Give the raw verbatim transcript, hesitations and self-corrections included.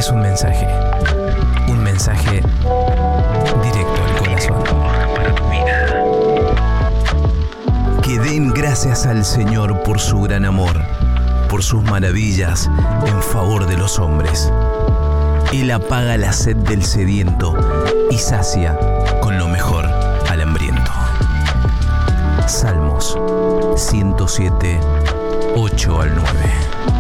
es un mensaje, un mensaje directo al corazón. Para tu vida. Que den gracias al Señor por su gran amor, por sus maravillas en favor de los hombres. Él apaga la sed del sediento y sacia con lo mejor al hambriento. Salmos ciento siete, ocho al nueve.